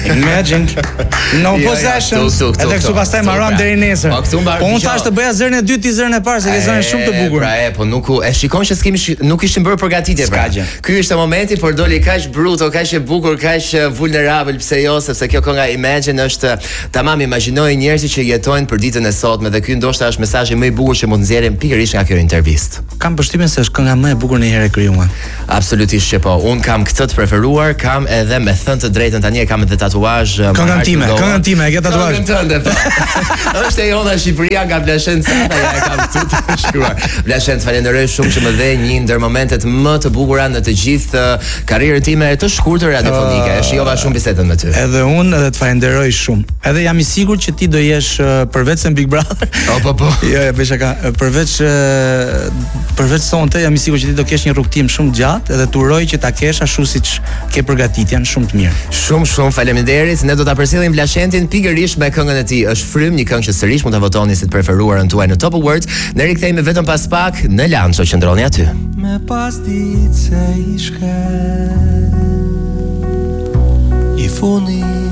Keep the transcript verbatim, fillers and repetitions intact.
Imagine. No possession. Edhe kështu pastaj mbaron deri nesër. Po unë tash të bëja zërin e dytë ti zërin e parë, se ke zërin shumë të bukur. Pra e, po nuk e shikon që skemi nuk kishin bërë përgatitje pra. Ky është momenti, por doli kaq bruto, kaq e bukur, kaq vulnerabël, pse jo, sepse kjo kënga Imagine është tamam, imagjinoj njerëzit që jetojnë për ditën e sotme dhe ky ndoshta është mesazhi më i bukur që mund nxjerrim pikërisht nga kjo intervistë. Kam përshtypjen se është kënga më e bukur ndonjëherë e krijuar. Absolutisht që po. Un kam këtë të preferuar, kam edhe me thënë të drejtën tani e kam edhe tatuazh. Këngën time, këngën time, e ke tatuazh. Këngën tënde po. Është e jona Shqipëria nga Blashenca, ja e kam këtu të shkruar. Blashenca, falenderoj shumë që më dhe një ndër momentet më të bukura në të gjithë karrierën time të shkurtër radiofonike. E shijova shumë bisedën me ty. Edhe unë edhe të falenderoj shumë. Edhe jam i sigurt që ti do jesh përveç se Big Brother. Po po po. Jo, e bëj shaka. Përveç përveç sonte jam i sigurt që ti do kesh një rrugtim shumë gjatë edhe të uroj që ta kesh ashtu siç ke përgatitjen shumë të mirë. Shumë shumë faleminderit. Ne do ta përcjellim Blashentin pikërisht me këngën e tij. Është Frym, një këngë që sërish mund ta votoni si të preferuarën tuaj në Top Awards. Ne rikthehemi vetëm pas pak në Lanço, qëndroni aty. Me pas ditë se i shkel I funi